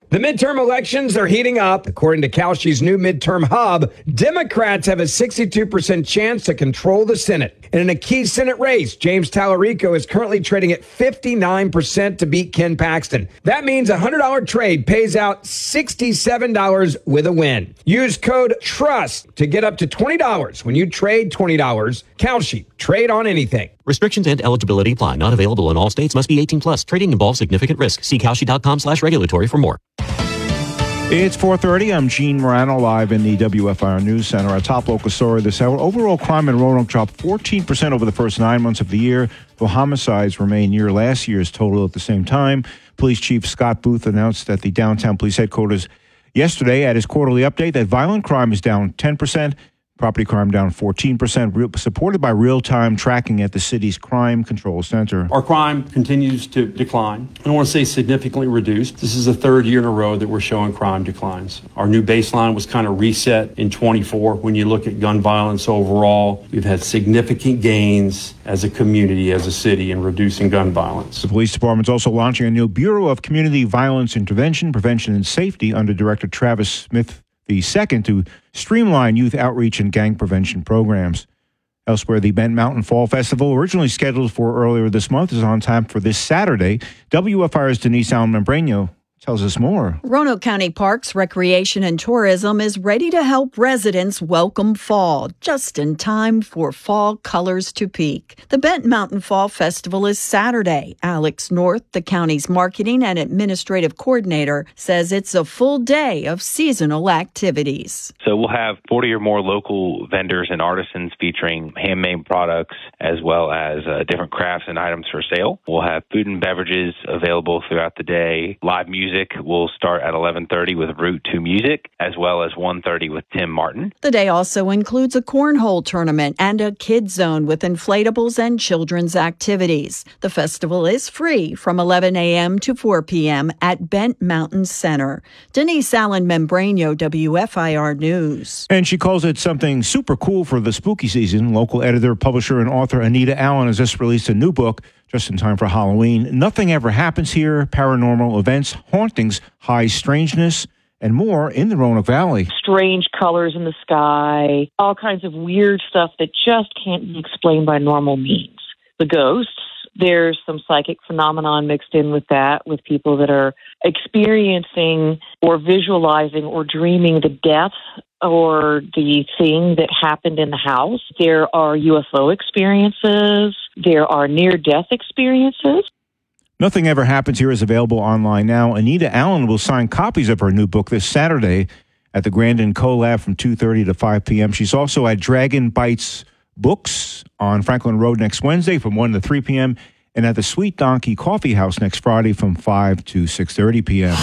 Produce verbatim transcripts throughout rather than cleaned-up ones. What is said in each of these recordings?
The midterm elections are heating up. According to Kalshi's new midterm hub, Democrats have a sixty-two percent chance to control the Senate. And in a key Senate race, James Tallarico is currently trading at fifty-nine percent to beat Ken Paxton. That means a one hundred dollars trade pays out sixty-seven dollars with a win. Use code TRUST to get up to twenty dollars when you trade twenty dollars. Kalshi, trade on anything. Restrictions and eligibility apply. Not available in all states. Must be eighteen plus. Trading involves significant risk. See Kalshi.com slash regulatory for more. It's four thirty. I'm Gene Morano, live in the W F I R News Center. Our top local story this hour. Overall crime in Roanoke dropped fourteen percent over the first nine months of the year, though homicides remain near last year's total at the same time. Police Chief Scott Booth announced at the downtown police headquarters yesterday at his quarterly update that violent crime is down ten percent. Property crime down fourteen percent, real, supported by real-time tracking at the city's Crime Control Center. Our crime continues to decline. I don't want to say significantly reduced. This is the third year in a row that we're showing crime declines. Our new baseline was kind of reset in twenty-four. When you look at gun violence overall, we've had significant gains as a community, as a city, in reducing gun violence. The police department's also launching a new Bureau of Community Violence Intervention, Prevention, and Safety under Director Travis Smith the second to streamline youth outreach and gang prevention programs. Elsewhere, the Bent Mountain Fall Festival, originally scheduled for earlier this month, is on time for this Saturday. W F I R's Denise Allen-Membreno tells us more. Roanoke County Parks, Recreation, and Tourism is ready to help residents welcome fall, just in time for fall colors to peak. The Bent Mountain Fall Festival is Saturday. Alex North, the county's marketing and administrative coordinator, says it's a full day of seasonal activities. So we'll have forty or more local vendors and artisans featuring handmade products as well as uh, different crafts and items for sale. We'll have food and beverages available throughout the day. Live music will start at eleven thirty with Route two Music, as well as one thirty with Tim Martin. The day also includes a cornhole tournament and a kids zone with inflatables and children's activities. The festival is free from eleven a.m. to four p.m. at Bent Mountain Center. Denise Allen-Membreno, W F I R News. And she calls it something super cool for the spooky season. Local editor, publisher, and author Anita Allen has just released a new book just in time for Halloween. Nothing Ever Happens Here, Paranormal Events, Hauntings, High Strangeness, and more in the Roanoke Valley. Strange colors in the sky, all kinds of weird stuff that just can't be explained by normal means. The ghosts, there's some psychic phenomenon mixed in with that, with people that are experiencing or visualizing or dreaming the death or the thing that happened in the house. There are U F O experiences. There are near-death experiences. Nothing Ever Happens Here is available online now. Anita Allen will sign copies of her new book this Saturday at the Grandin Co-Lab from two thirty to five p.m. She's also at Dragon Bites Books on Franklin Road next Wednesday from one to three p.m. and at the Sweet Donkey Coffee House next Friday from five to six thirty p.m.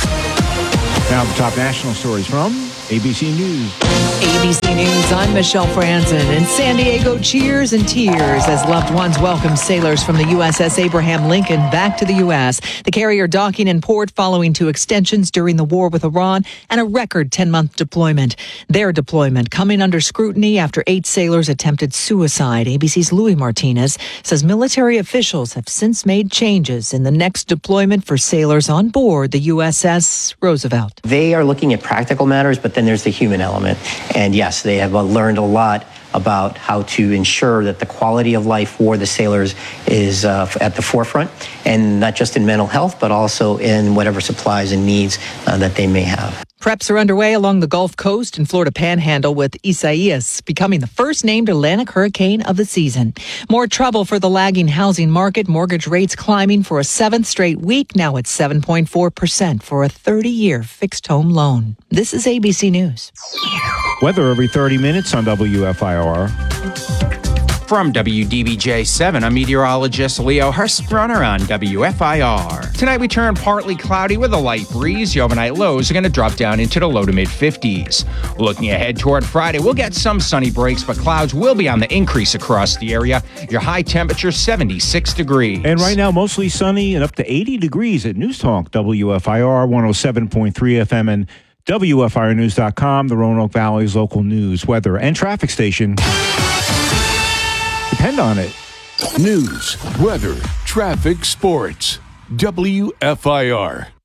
Now the top national stories from A B C News. A B C News, I'm Michelle Franzen. In San Diego, cheers and tears as loved ones welcome sailors from the U S S Abraham Lincoln back to the U S. The carrier docking in port following two extensions during the war with Iran and a record ten-month deployment. Their deployment coming under scrutiny after eight sailors attempted suicide. A B C's Louis Martinez says military officials have since made changes in the next deployment for sailors on board the U S S Roosevelt. They are looking at practical matters, but then there's the human element. And yes, they have learned a lot about how to ensure that the quality of life for the sailors is uh, at the forefront, and not just in mental health, but also in whatever supplies and needs uh, that they may have. Preps are underway along the Gulf Coast and Florida Panhandle, with Isaias becoming the first named Atlantic hurricane of the season. More trouble for the lagging housing market. Mortgage rates climbing for a seventh straight week, now at seven point four percent for a thirty-year fixed home loan. This is A B C News. Weather every thirty minutes on W F I R. From W D B J seven, I'm meteorologist Leo Hurstrunner on W F I R. Tonight we turn partly cloudy with a light breeze. Your overnight lows are going to drop down into the low to mid fifties. Looking ahead toward Friday, we'll get some sunny breaks, but clouds will be on the increase across the area. Your high temperature seventy-six degrees. And right now, mostly sunny and up to eighty degrees at News Talk W F I R one oh seven point three F M and W F I R news dot com, the Roanoke Valley's local news, weather, and traffic station. Depend on it. News, weather, traffic, sports. W F I R.